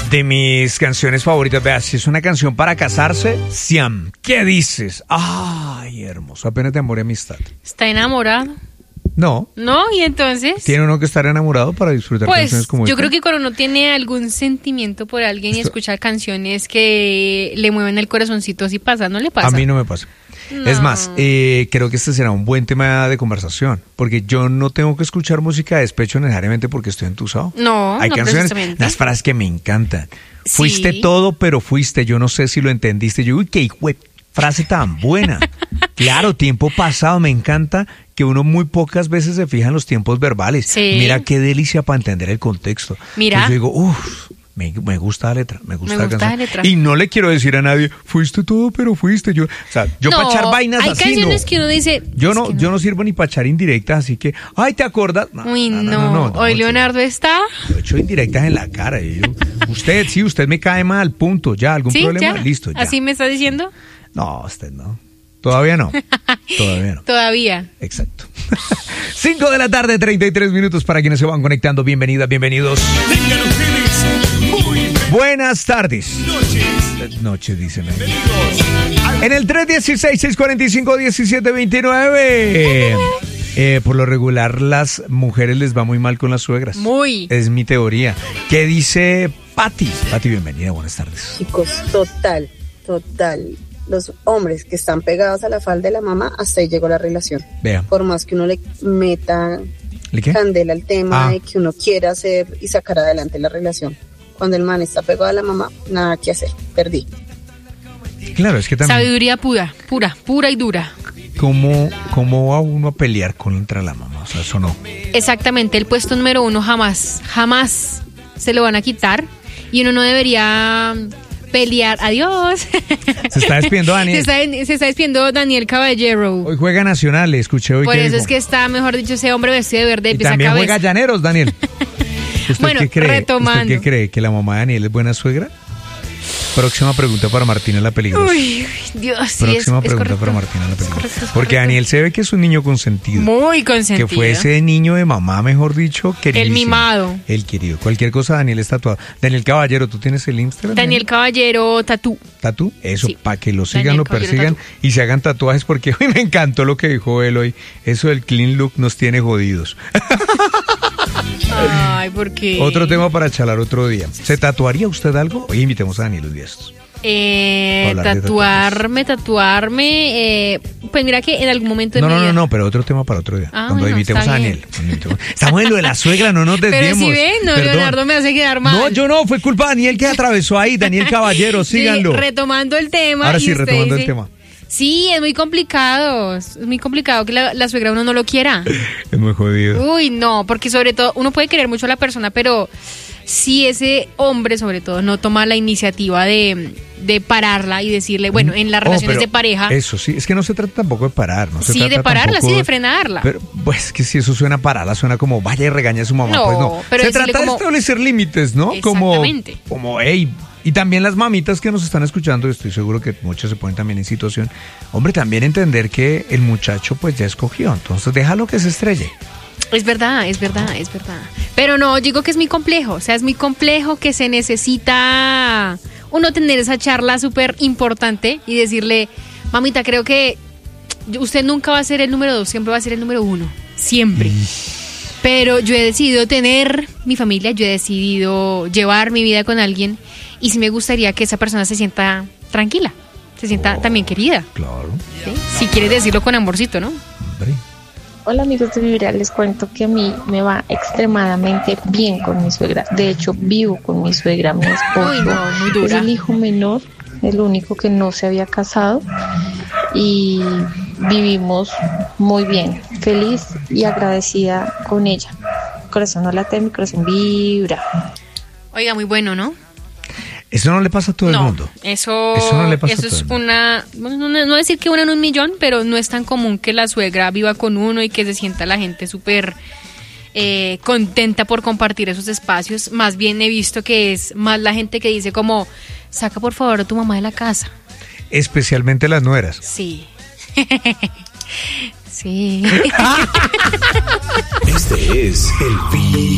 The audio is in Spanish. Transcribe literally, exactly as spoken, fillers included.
De mis canciones favoritas, vea, si es una canción para casarse, Siam. ¿Qué dices? Ay, hermoso, apenas de amor y amistad. ¿Está enamorado? No. ¿No? ¿Y entonces? ¿Tiene uno que estar enamorado para disfrutar pues, canciones como esta? Yo creo que cuando uno tiene algún sentimiento por alguien Esto... y escucha canciones que le mueven el corazoncito así pasa, ¿no le pasa? A mí no me pasa. No. Es más, eh, creo que este será un buen tema de conversación, porque yo no tengo que escuchar música de despecho necesariamente porque estoy entusado. No, Hay no canciones, unas frases que me encantan. Sí. Fuiste todo, pero fuiste. Yo no sé si lo entendiste. Yo, uy, qué hijo de frase tan buena. Claro, tiempo pasado. Me encanta que uno muy pocas veces se fija en los tiempos verbales. Sí. Mira qué delicia para entender el contexto. Mira. Entonces yo digo, uff. Me, me gusta la letra, me gusta, me la, gusta canción. la letra. Y no le quiero decir a nadie, fuiste todo, pero fuiste. Yo, o sea, yo no, para echar vainas hay así canciones no. que uno dice. Yo no, es que no. yo no sirvo ni para echar indirectas, así que, ay, ¿te acuerdas? No, Uy, no. no, no, no, no Hoy yo, Leonardo está. Yo he hecho indirectas en la cara. Y yo, usted, sí, usted me cae mal, punto. Ya, ¿algún ¿Sí? problema? ¿Ya? Listo, ya. ¿Así me está diciendo? No, usted no. Todavía no. Todavía no. Todavía. Exacto. Cinco de la tarde, treinta y tres minutos para quienes se van conectando. Bienvenidas, bienvenidos. Tengan ustedes muy buenas tardes. Noches. Noches, dicen ahí. En el tres uno seis, seis cuatro cinco, uno siete dos nueve. Eh, por lo regular, las mujeres les va muy mal con las suegras. Muy. Es mi teoría. ¿Qué dice Pati? Pati, bienvenida, buenas tardes. Chicos, total, total. Los hombres que están pegados a la falda de la mamá, hasta ahí llegó la relación. Vean. Por más que uno le meta ¿Le qué? candela al tema Ah. de que uno quiera hacer y sacar adelante la relación. Cuando el man está pegado a la mamá, nada que hacer, perdí. Claro, es que también... Sabiduría pura, pura, pura y dura. ¿Cómo, cómo va uno a pelear contra la mamá? O sea, eso no. Exactamente, el puesto número uno jamás, jamás se lo van a quitar. Y uno no debería... pelear, adiós. Se está despidiendo Daniel. Se está, se está despidiendo Daniel Caballero. Hoy juega Nacional, le escuché hoy. Por que eso dijo. Es que está, mejor dicho, ese hombre vestido de verde de Y pies a también cabeza. juega Llaneros, Daniel. ¿Usted bueno, qué cree? retomando. ¿Usted qué cree? ¿Que la mamá de Daniel es buena suegra? Próxima pregunta para Martina la Peligrosa. Uy, Dios, sí, Próxima es, pregunta es para Martina la Peligrosa. Correcto, es Porque correcto. Daniel se ve que es un niño consentido. Muy consentido. Que fue ese niño de mamá, mejor dicho, queridísimo. El mimado. El querido. Cualquier cosa, Daniel es tatuado. Daniel Caballero, ¿tú tienes el Instagram? Daniel Caballero Tatú. ¿Tatú? Eso, Sí. para que lo sigan, Daniel lo Caballero persigan Tatú. y se hagan tatuajes, porque hoy me encantó lo que dijo él hoy. Eso del clean look nos tiene jodidos. Ay, ¿por qué? Otro tema para charlar otro día. ¿Se tatuaría usted algo? Hoy invitemos a Daniel un día estos. Eh, Hablar de tatuarme, tatuarme. Eh, pues mira que en algún momento de No, mi no, vida. no, no, pero otro tema para otro día. Ah, cuando bueno, invitemos está a bien. Daniel. Cuando invitemos- Estamos en lo de la suegra, no nos Pero desviemos. si ven, no, Perdón. Leonardo me hace quedar mal. No, yo no, fue culpa de Daniel que atravesó ahí. Daniel Caballero, Sí, síganlo. retomando el tema. Ahora y sí, usted retomando el dice- tema. Sí, es muy complicado. Es muy complicado que la, la suegra uno no lo quiera. Es muy jodido. Uy, no, porque sobre todo uno puede querer mucho a la persona, pero si ese hombre sobre todo no toma la iniciativa de, de pararla y decirle, bueno, en las Oh, relaciones pero de pareja, Eso sí, es que no se trata tampoco de parar, ¿no? Se sí, trata de pararla, tampoco sí, de frenarla. Pero, pues, que si eso suena a pararla, suena como, vaya y regaña a su mamá. No, Pues no. pero se decirle trata como- de establecer límites, ¿no? Como, Exactamente. como, hey. Y también las mamitas que nos están escuchando, estoy seguro que muchas se ponen también en situación. Hombre, también entender que el muchacho, pues, ya escogió. Entonces, déjalo que se estrelle. Es verdad, es verdad, es verdad. Pero no, digo que es muy complejo. O sea, es muy complejo que se necesita uno tener esa charla súper importante y decirle, mamita, creo que usted nunca va a ser el número dos, siempre va a ser el número uno. Siempre. Pero yo he decidido tener mi familia, yo he decidido llevar mi vida con alguien y sí me gustaría que esa persona se sienta tranquila, se sienta Oh, también querida. Claro, ¿Sí? Si quieres decirlo con amorcito, ¿no? hombre. Hola amigos de Vibra, les cuento que a mí me va extremadamente bien con mi suegra. De hecho, vivo con mi suegra, mi esposo. Uy, no, muy dura. Es el hijo menor, el único que no se había casado. Y vivimos muy bien, feliz y agradecida con ella. Mi corazón no late, mi corazón vibra. Oiga, muy bueno, ¿no? Eso no le pasa a todo no, el mundo. Eso, Eso no le pasa eso a todo es el mundo. una, bueno, no, no decir que una en un millón, pero no es tan común que la suegra viva con uno y que se sienta la gente súper eh, contenta por compartir esos espacios. Más bien he visto que es más la gente que dice como, saca por favor a tu mamá de la casa. Especialmente las nueras. Sí. Sí. Este es el